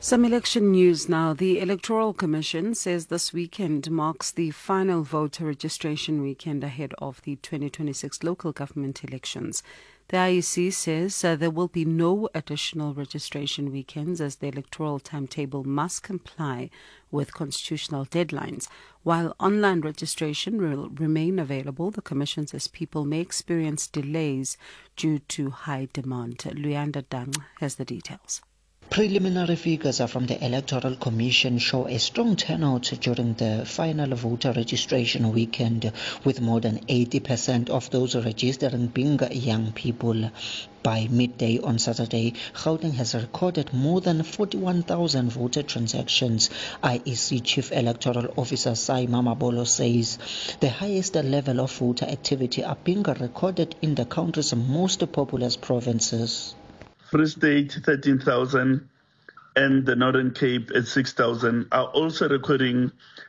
Some election news now. The Electoral Commission says this weekend marks the final voter registration weekend ahead of the 2026 local government elections. The IEC says there will be no additional registration weekends as the electoral timetable must comply with constitutional deadlines. While online registration will remain available, the Commission says people may experience delays due to high demand. Luyanda Dang has the details. Preliminary figures from the Electoral Commission show a strong turnout during the final voter registration weekend, with more than 80% of those registering being young people. By midday on Saturday, Gauteng has recorded more than 41,000 voter transactions. IEC Chief Electoral Officer Sai Mamabolo says the highest level of voter activity are being recorded in the country's most populous provinces. Free State 13,000 and the Northern Cape at 6,000 are also recording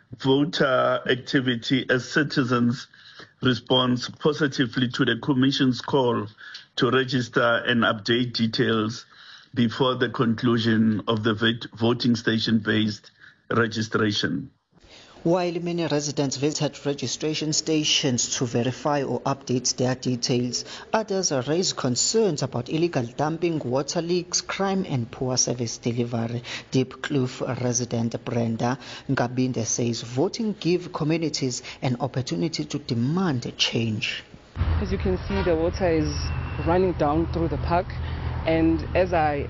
voter activity as citizens respond positively to the Commission's call to register and update details before the conclusion of the voting station-based registration. While many residents visit registration stations to verify or update their details, others raise concerns about illegal dumping, water leaks, crime and poor service delivery. Deep Kloof resident Brenda Ngabinde says voting gives communities an opportunity to demand change. As you can see, the water is running down through the park, and as I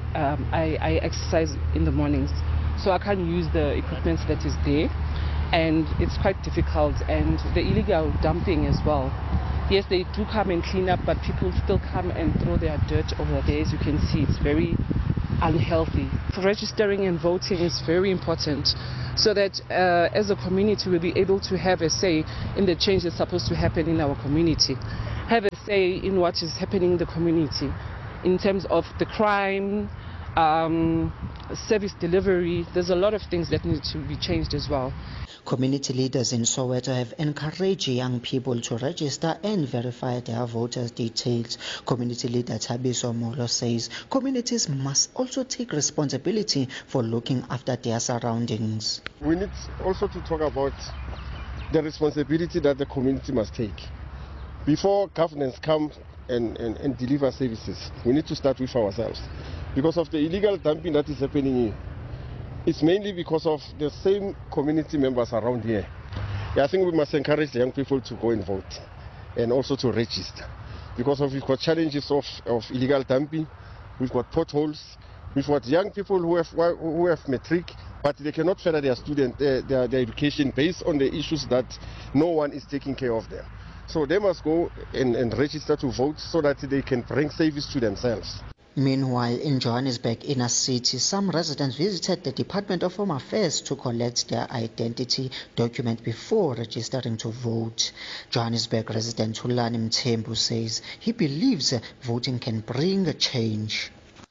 exercise in the mornings, so I can't use the equipment that is there. And it's quite difficult, and the illegal dumping as well. Yes, they do come and clean up, but people still come and throw their dirt over there. As you can see, it's very unhealthy. Registering and voting is very important, so that as a community we'll be able to have a say in the change that's supposed to happen in our community. Have a say in what is happening in the community in terms of the crime, service delivery. There's a lot of things that need to be changed as well. Community leaders in Soweto have encouraged young people to register and verify their voters' details. Community leader Thabiso Molo says communities must also take responsibility for looking after their surroundings. We need also to talk about the responsibility that the community must take. Before governments come and deliver services, we need to start with ourselves. Because of the illegal dumping that is happening here, it's mainly because of the same community members around here. I think we must encourage the young people to go and vote and also to register. Because we've got challenges of illegal dumping, we've got potholes, we've got young people who have matric, but they cannot further their education based on the issues that no one is taking care of them. So they must go and register to vote so that they can bring service to themselves. Meanwhile, in Johannesburg inner city, some residents visited the Department of Home Affairs to collect their identity document before registering to vote. Johannesburg resident Hulani Mthembu says he believes voting can bring a change.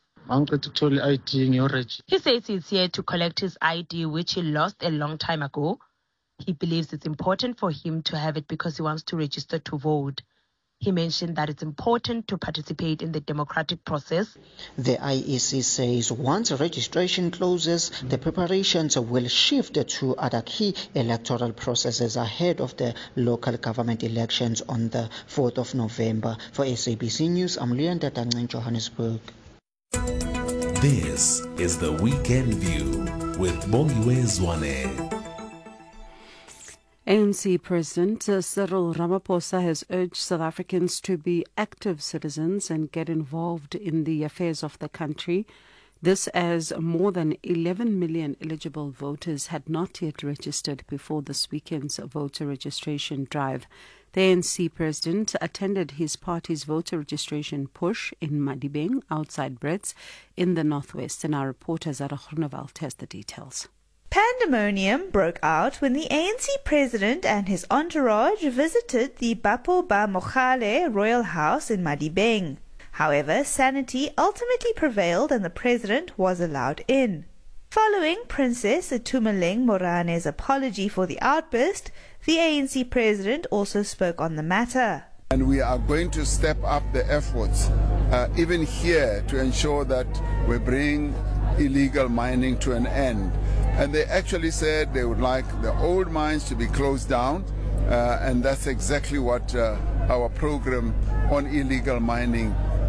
He says he's here to collect his ID, which he lost a long time ago. He believes it's important for him to have it because he wants to register to vote. He mentioned that it's important to participate in the democratic process. The IEC says once registration closes, the preparations will shift to other key electoral processes ahead of the local government elections on the 4th of November. For SABC News, I'm Luyanda Dang in Johannesburg. This is the Weekend View with Bongiwe Zwane. ANC President Cyril Ramaphosa has urged South Africans to be active citizens and get involved in the affairs of the country. This as more than 11 million eligible voters had not yet registered before this weekend's voter registration drive. The ANC president attended his party's voter registration push in Madibeng, outside Brits, in the northwest. And our reporter Zara Groenewald has the details. Pandemonium broke out when the ANC president and his entourage visited the Bapho Ba Mogale Royal House in Madibeng. However, sanity ultimately prevailed and the president was allowed in. Following Princess Itumeleng Morane's apology for the outburst, the ANC president also spoke on the matter. And we are going to step up the efforts, even here, to ensure that we bring illegal mining to an end. And they actually said they would like the old mines to be closed down, and that's exactly what our program on illegal mining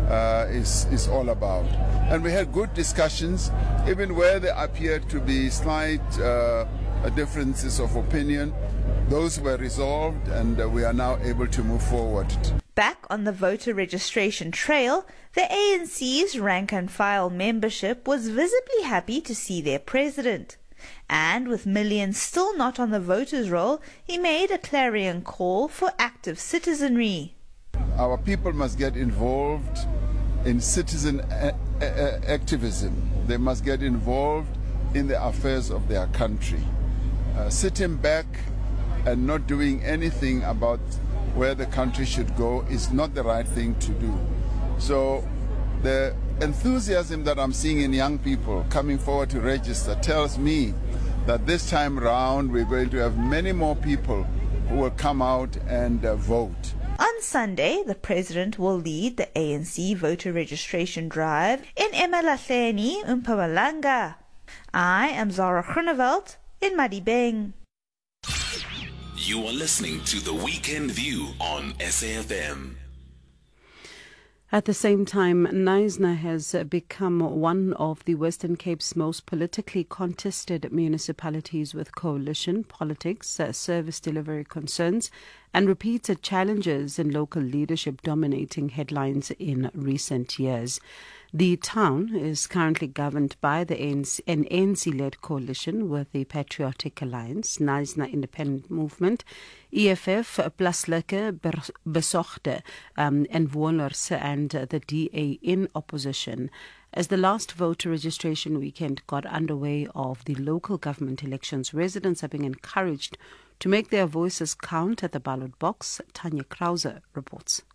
is all about. And we had good discussions, even where there appeared to be slight differences of opinion. Those were resolved, and we are now able to move forward. Back on the voter registration trail, the ANC's rank-and-file membership was visibly happy to see their president. And with millions still not on the voters' roll, he made a clarion call for active citizenry. Our people must get involved in citizen activism. They must get involved in the affairs of their country. Sitting back and not doing anything about where the country should go is not the right thing to do. So the enthusiasm that I'm seeing in young people coming forward to register tells me that this time around we're going to have many more people who will come out and vote. On Sunday, the president will lead the ANC voter registration drive in Emalahleni, Mpumalanga. I am Zara Groenewald in Madibeng. You are listening to The Weekend View on SAFM. At the same time, Knysna has become one of the Western Cape's most politically contested municipalities, with coalition politics, service delivery concerns, and repeated challenges in local leadership dominating headlines in recent years. The town is currently governed by an ANC-led coalition with the Patriotic Alliance, Knysna Independent Movement, EFF, Plaaslike Besorgde, Inwoners, and the DA in opposition. As the last voter registration weekend got underway of the local government elections, residents are being encouraged to make their voices count at the ballot box. Tanya Krause reports.